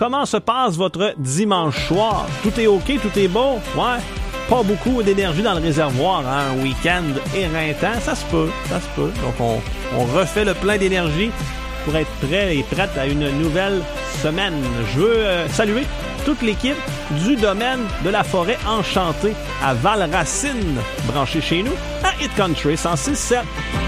comment se passe votre dimanche soir? Tout est OK, tout est beau? Ouais. Pas beaucoup d'énergie dans le réservoir, hein? Un week-end éreintant, ça se peut. Donc, on refait le plein d'énergie pour être prêt et prête à une nouvelle semaine. Je veux saluer toute l'équipe du domaine de la forêt enchantée à Val-Racine, branchée chez nous, à Hit Country 106.7.